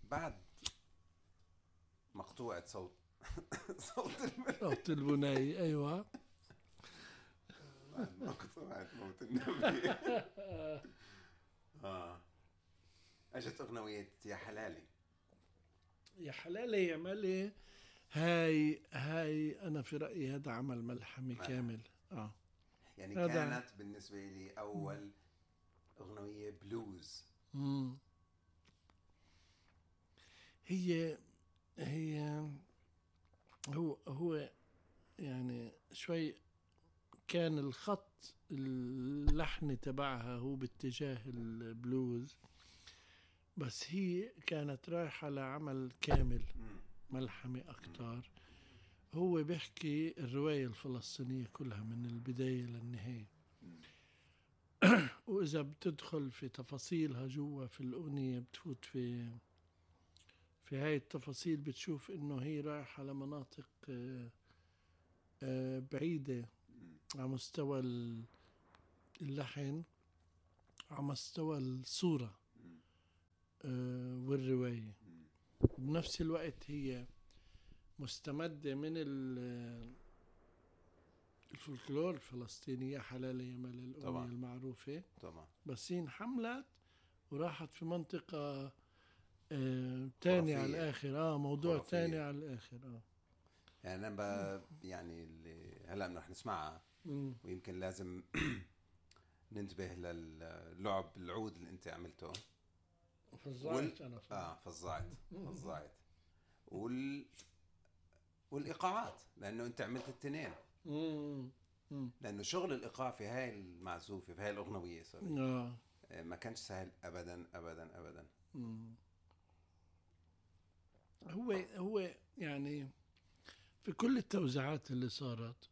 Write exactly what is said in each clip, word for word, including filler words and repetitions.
بعد مقطوعة صوت صوت البناي صوت البناي. أيوة بعد مقطوعة موت النبي آه أجت أغنية يا حلالي. يا حلالي يا مالي، هاي هاي أنا في رأيي هذا عمل ملحمي ملحم. كامل. آه يعني هذا. كانت بالنسبة لي أول أغنية بلوز. مم. هي هي هو هو يعني شوي كان الخط اللحن تبعها هو باتجاه البلوز، بس هي كانت رايحة لعمل كامل ملحمي أكتر. هو بيحكي الرواية الفلسطينية كلها من البداية للنهاية. وإذا بتدخل في تفاصيلها جوا في الأغنية بتفوت في في هاي التفاصيل، بتشوف إنه هي رايحة لمناطق بعيدة على مستوى اللحن، على مستوى الصورة والرواية. بنفس الوقت هي مستمدة من الفولكلور الفلسطيني. يا حلال يا مال الأغنية المعروفة طبعا. بس هي انحملت وراحت في منطقة آه تاني على الآخر. آه موضوع خرافية. تاني على الآخر. آه يعني أنا يعني اللي هلأ رح نسمعها مم. ويمكن لازم ننتبه للعب العود اللي أنت عملته. فزعت. وال... أنا آه فزعت فزعت وال... والإيقاعات، لأنه أنت عملت التنين. مم. لأنه شغل الإيقاع في هاي المعزوفة في هاي الأغنوية سوري آه. ما كانش سهل أبدا أبدا أبدا. مم. هو هو يعني في كل التوزيعات اللي صارت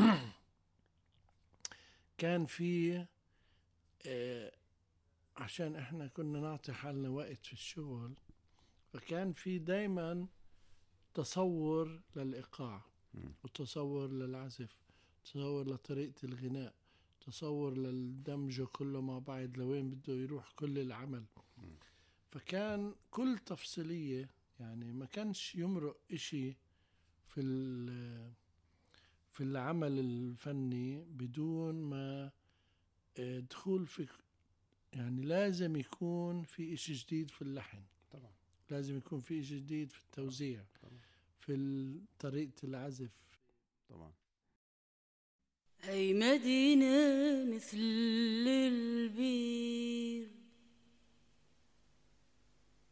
كان في آه عشان احنا كنا نعطي حالنا وقت في الشغل، فكان في دايما تصور للإيقاع وتصور للعزف، تصور لطريقة الغناء، تصور للدمج كله مع بعض لوين بده يروح كل العمل. فكان كل تفصيلية يعني ما كانش يمرق إشي في في العمل الفني بدون ما دخول في، يعني لازم يكون في إشي جديد في اللحن طبعا، لازم يكون في إشي جديد في التوزيع طبعا. في طريقة العزف طبعا. هاي مدينة مثل البير